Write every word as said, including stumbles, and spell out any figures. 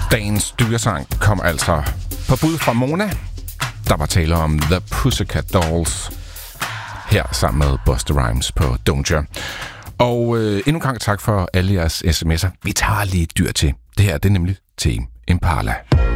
Dagens dyresang kom altså på bud fra Mona. Der var tale om The Pussycat Dolls. Her sammen med Busta Rhymes på Don't Ya. Og øh, endnu en gang tak for alle jeres sms'er. Vi tager lige et dyr til. Det her det er nemlig Tame Impala.